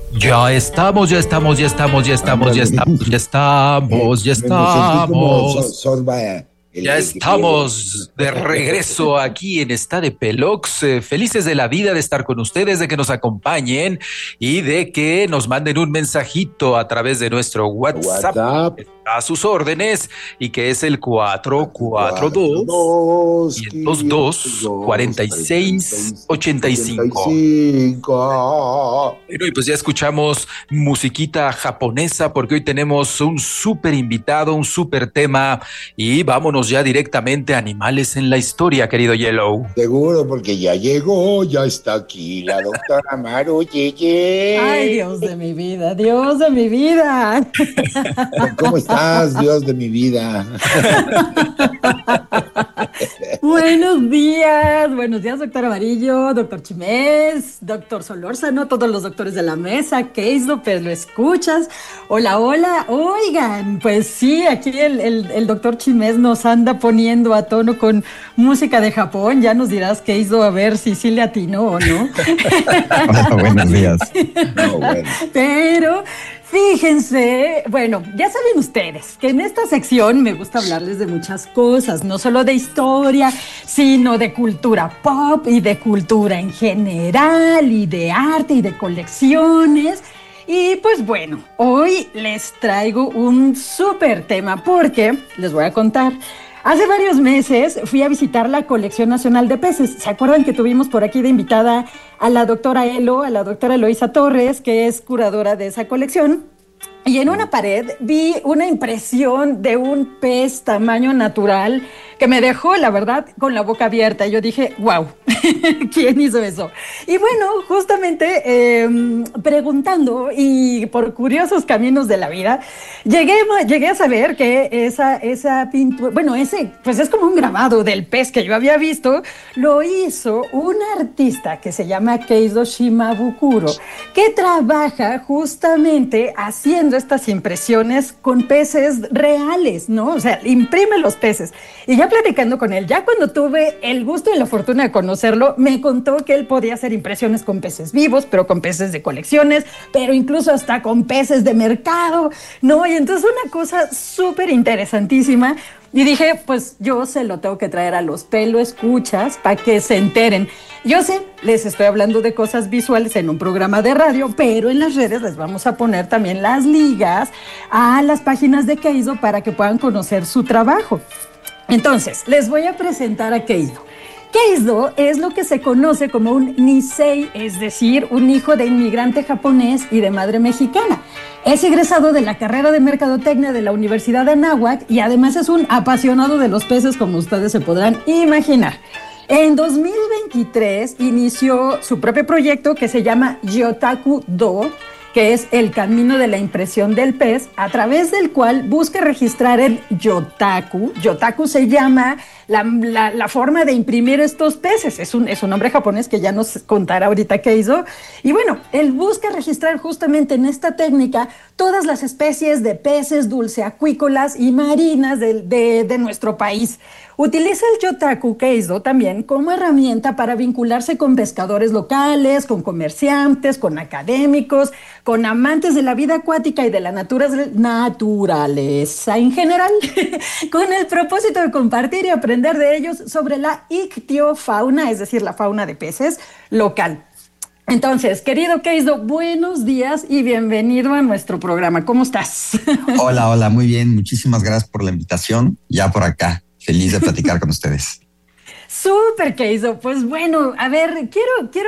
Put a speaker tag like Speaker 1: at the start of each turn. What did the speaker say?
Speaker 1: Ya estamos, ya estamos, ya estamos, ya estamos, ya
Speaker 2: Ándale.
Speaker 1: estamos, ya estamos, ya
Speaker 2: Me sentí como
Speaker 1: estamos.
Speaker 2: Sorba,
Speaker 1: Ya
Speaker 2: el que pierde.
Speaker 1: estamos de regreso aquí en Esta de Pelox, felices de la vida de estar con ustedes, de que nos acompañen y de que nos manden un mensajito a través de nuestro WhatsApp
Speaker 2: WhatsApp,
Speaker 1: a sus órdenes y que es el cuatro
Speaker 2: cuatro,
Speaker 1: cuatro
Speaker 2: cuatro,
Speaker 1: dos
Speaker 2: dos,
Speaker 1: quinientos
Speaker 2: quinientos
Speaker 1: dos cuarenta
Speaker 2: dos,
Speaker 1: y
Speaker 2: cuarenta y
Speaker 1: seis
Speaker 2: seis,
Speaker 1: ochenta y
Speaker 2: ochenta y
Speaker 1: cinco.
Speaker 2: cinco.
Speaker 1: Bueno, y pues ya escuchamos musiquita japonesa porque hoy tenemos un súper invitado, un súper tema y vámonos ya directamente a Animales en la Historia, querido Yellow.
Speaker 2: Seguro, porque ya llegó, ya está aquí la doctora Maru
Speaker 3: Ay,
Speaker 2: Yeye.
Speaker 3: Dios de mi vida, Dios de mi vida.
Speaker 2: ¿Cómo estás, Dios de mi vida?
Speaker 3: Buenos días, doctor Amarillo, doctor Chimés, doctor Solórzano, todos los doctores de la mesa, Case López, lo escuchas. Hola, hola, oigan, pues sí, aquí el doctor Chimés nos anda poniendo a tono con música de Japón, ya nos dirás, Case, a ver si sí le atinó o no.
Speaker 4: Hola, buenos días.
Speaker 2: No, bueno.
Speaker 3: Pero fíjense, bueno, ya saben ustedes que en esta sección me gusta hablarles de muchas cosas, no solo de historia, sino de cultura pop y de cultura en general y de arte y de colecciones. Y pues bueno, hoy les traigo un súper tema porque les voy a contar. Hace varios meses fui a visitar la Colección Nacional de Peces. ¿Se acuerdan que tuvimos por aquí de invitada a la doctora a la doctora Eloísa Torres, que es curadora de esa colección? Y en una pared vi una impresión de un pez tamaño natural que me dejó, la verdad, con la boca abierta. Yo dije, wow, ¿quién hizo eso? Y bueno, justamente preguntando y por curiosos caminos de la vida, llegué a saber que esa pintura, bueno, pues es como un grabado del pez que yo había visto, lo hizo un artista que se llama Keizo Shimabukuro, que trabaja justamente haciendo estas impresiones con peces reales, ¿no? O sea, imprime los peces. Y ya platicando con él, ya cuando tuve el gusto y la fortuna de conocerlo, me contó que él podía hacer impresiones con peces vivos, pero con peces de colecciones, pero incluso hasta con peces de mercado, ¿no? Y entonces una cosa súper interesantísima. Y dije, pues yo se lo tengo que traer a los pelo escuchas para que se enteren. Yo sé, les estoy hablando de cosas visuales en un programa de radio, pero en las redes les vamos a poner también las ligas a las páginas de Keizo para que puedan conocer su trabajo. Entonces, les voy a presentar a Keizo. Keizo es lo que se conoce como un Nisei, es decir, un hijo de inmigrante japonés y de madre mexicana. Es egresado de la carrera de Mercadotecnia de la Universidad de Anáhuac y además es un apasionado de los peces, como ustedes se podrán imaginar. En 2023 inició su propio proyecto que se llama Yotaku Do, que es el camino de la impresión del pez, a través del cual busca registrar el yotaku. Yotaku se llama la forma de imprimir estos peces. Es un nombre japonés que ya nos contará ahorita qué hizo. Y bueno, él busca registrar justamente en esta técnica todas las especies de peces dulceacuícolas y marinas de nuestro país. Utiliza el Yotaku Keizo también como herramienta para vincularse con pescadores locales, con comerciantes, con académicos, con amantes de la vida acuática y de la naturaleza en general, con el propósito de compartir y aprender de ellos sobre la ictiofauna, es decir, la fauna de peces local. Entonces, querido Keizo, buenos días y bienvenido a nuestro programa. ¿Cómo estás?
Speaker 4: Hola, muy bien. Muchísimas gracias por la invitación. Ya por acá, feliz de platicar con ustedes.
Speaker 3: Súper, Keizo. Pues bueno, a ver, quiero